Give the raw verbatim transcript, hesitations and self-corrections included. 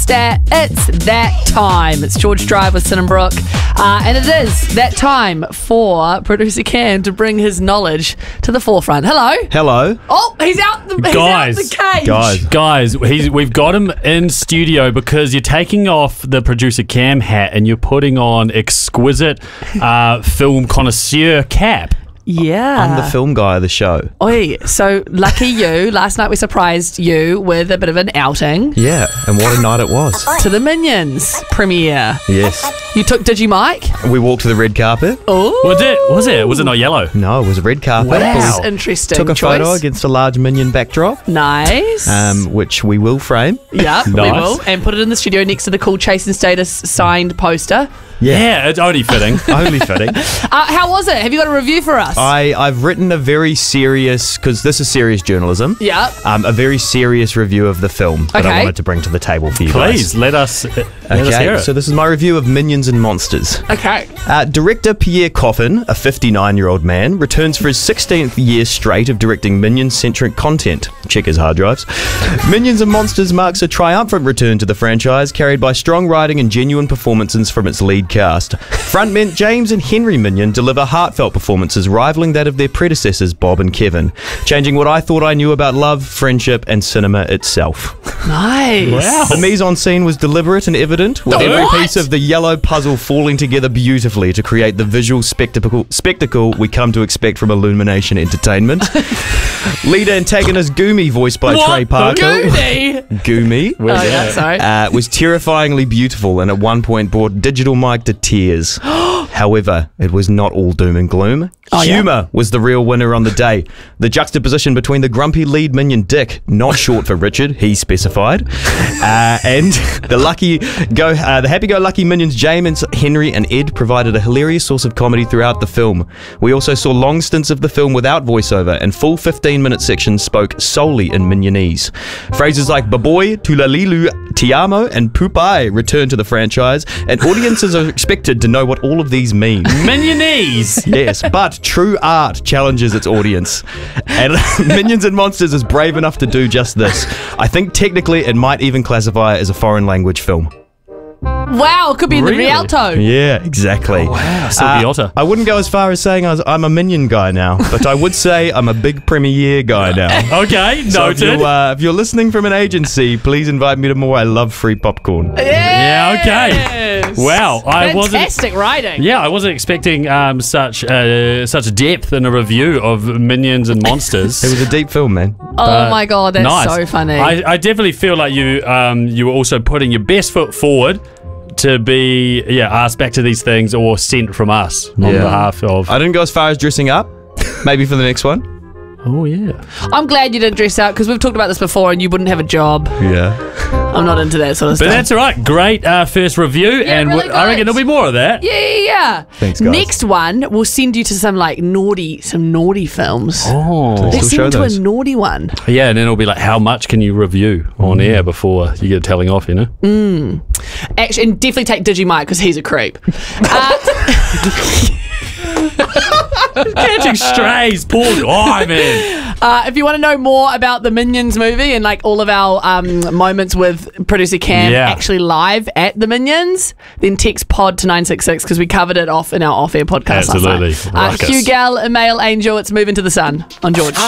stat. It's that time. It's George Drive with Sin and Brooke. Uh, and it is that time for producer Cam to bring his knowledge to the forefront. Hello. Hello. Oh, he's out the, he's guys, out the cage. Guys. Guys, he's, we've got him in studio because you're taking off the producer Cam hat and you're putting on exquisite uh, film connoisseur cap. Yeah. I'm the film guy of the show. Oi, so lucky you. Last night we surprised you with a bit of an outing Yeah, and what a night it was. to the Minions premiere. Yes. You took Digimike? We walked to the red carpet. Oh. Was it? Was it? Was it not yellow? No, it was a red carpet. Wow. That's We interesting took a choice. photo against a large Minion backdrop, Nice. um, which we will frame. Yep, we Nice. will. And put it in the studio next to the cool Chase and Status signed poster. Yeah, it's only fitting. Only fitting. Uh, how was it? Have you got a review for us? I, I've written a very serious, because this is serious journalism, Yep. um, a very serious review of the film that Okay. I wanted to bring to the table for you Please, guys. let us, uh, let us hear Okay, it. so this is my review of Minions and Monsters. Okay. Uh, director Pierre Coffin, a fifty-nine-year-old man, returns for his sixteenth year straight of directing Minion-centric content. Check his hard drives. Minions and Monsters marks a triumphant return to the franchise, carried by strong writing and genuine performances from its lead cast. Frontmen James and Henry Minion deliver heartfelt performances rivaling that of their predecessors Bob and Kevin, changing what I thought I knew about love, friendship, and cinema itself. Nice. Wow. The mise-en-scene was deliberate and evident, with Oh, every what? piece of the yellow puzzle falling together beautifully to create the visual spectacle spectacle we come to expect from Illumination Entertainment. Leader antagonist Goomy, voiced by What? Trey Parker, Goody. Goomy, Oh, yeah, sorry. uh, was terrifyingly beautiful and at one point brought Digital Mike to tears. However, it was not all doom and gloom. Oh, yeah? Humour was the real winner on the day. The juxtaposition between the grumpy lead minion Dick, not short for Richard, he specified, uh, and the lucky go, uh, the happy-go-lucky minions James, Henry, and Ed provided a hilarious source of comedy throughout the film. We also saw long stints of the film without voiceover, and full fifteen-minute sections spoke solely in Minionese. Phrases like "baboy," "tulalilu," "te amo," and "pupai" return to the franchise, and audiences are expected to know what all of these mean. Minionese. Yes, but true art challenges its audience. And Minions and Monsters is brave enough to do just this. I think technically it might even classify it as a foreign language film. Wow, it could be in Really? the Rialto. Yeah, exactly. Wow, Sylvie Otter. I wouldn't go as far as saying I was, I'm a Minion guy now, but I would say I'm a big Premiere guy now. Okay, So if, noted. you, uh, if you're listening from an agency, please invite me to more. I love free popcorn. Yeah, okay. Yes. Wow, I wasn't. Fantastic writing. Yeah, I wasn't expecting um, such uh, such depth in a review of Minions and Monsters. It was a deep film, man. Oh But my god, that's nice. so funny. I, I definitely feel like you um, you were also putting your best foot forward to be yeah asked back to these things or sent from us on Yeah. behalf of. I didn't go as far as dressing up. Maybe for the next one. Oh yeah. I'm glad you didn't dress out because we've talked about this before and you wouldn't have a job. Yeah. I'm not into that sort of But stuff. that's all right. Great uh, first review, and really w- I reckon good. there'll be more of that. Yeah, yeah, yeah. Thanks, guys. Next one, we'll send you to some like naughty, some naughty films. Oh. Let's Still send show you to those. a naughty one. Yeah, and then it'll be like, how much can you review on air before you get a telling off? You know. Actually, and definitely take Digimike because he's a creep. Uh, Catching strays, poor guy, man. uh, if you want to know more about the Minions movie and like all of our um, moments with producer Cam Yeah. actually live at the Minions, then text pod to nine six six because we covered it off in our off-air podcast Absolutely. last night. Uh, Ruckus. Hugh Gal, Email Angel, it's Moving to the Sun on George.